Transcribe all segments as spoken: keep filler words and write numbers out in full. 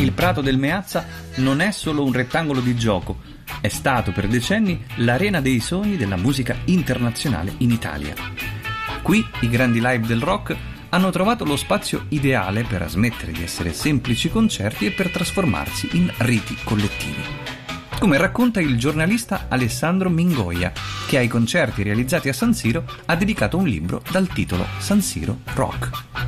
Il prato del Meazza non è solo un rettangolo di gioco, è stato per decenni l'arena dei sogni della musica internazionale in Italia. Qui i grandi live del rock hanno trovato lo spazio ideale per smettere di essere semplici concerti e per trasformarsi in riti collettivi. Come racconta il giornalista Alessandro Mingoia, che ai concerti realizzati a San Siro ha dedicato un libro dal titolo San Siro Rock.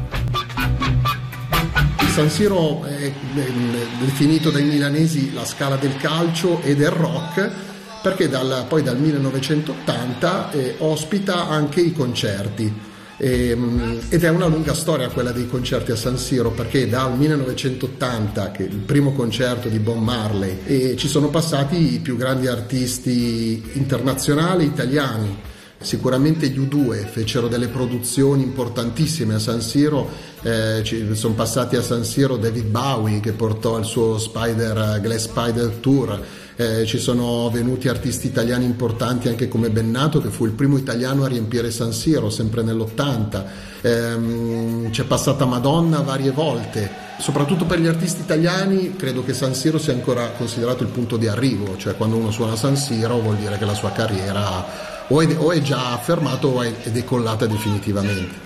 San Siro è definito dai milanesi la scala del calcio e del rock perché dal, poi dal millenovecentottanta eh, ospita anche i concerti eh, ed è una lunga storia quella dei concerti a San Siro, perché dal millenovecentottanta, che è il primo concerto di Bob Marley, e ci sono passati i più grandi artisti internazionali italiani. Sicuramente gli U due fecero delle produzioni importantissime a San Siro, eh, ci sono passati a San Siro David Bowie, che portò il suo Spider, Glass Spider Tour, eh, ci sono venuti artisti italiani importanti anche come Bennato, che fu il primo italiano a riempire San Siro sempre nell'ottanta, eh, c'è passata Madonna varie volte. Soprattutto per gli artisti italiani credo che San Siro sia ancora considerato il punto di arrivo, cioè quando uno suona San Siro vuol dire che la sua carriera o è, o è già affermato o è, è decollata definitivamente.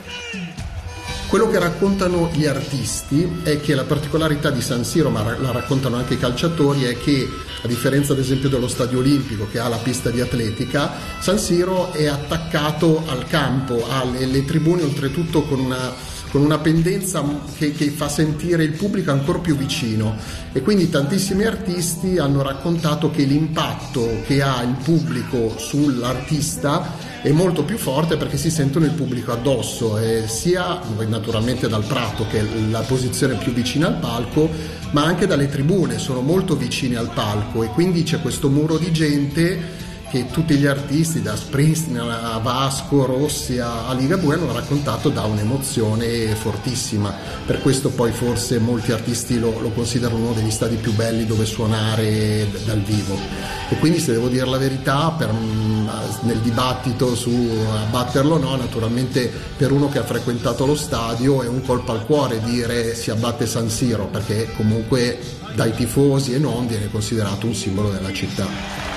Quello che raccontano gli artisti è che la particolarità di San Siro, ma la raccontano anche i calciatori, è che a differenza ad esempio dello Stadio Olimpico, che ha la pista di atletica, San Siro è attaccato al campo, ha le, le tribune oltretutto con una con una pendenza che, che fa sentire il pubblico ancora più vicino, e quindi tantissimi artisti hanno raccontato che l'impatto che ha il pubblico sull'artista è molto più forte perché si sentono il pubblico addosso, eh, sia naturalmente dal prato, che è la posizione più vicina al palco, ma anche dalle tribune, sono molto vicini al palco, e quindi c'è questo muro di gente che tutti gli artisti, da Springsteen a Vasco Rossi a Ligabue, hanno raccontato da un'emozione fortissima. Per questo poi forse molti artisti lo, lo considerano uno degli stadi più belli dove suonare dal vivo. E quindi, se devo dire la verità, per, nel dibattito su abbatterlo o no, naturalmente per uno che ha frequentato lo stadio è un colpo al cuore dire si abbatte San Siro, perché comunque dai tifosi e non viene considerato un simbolo della città.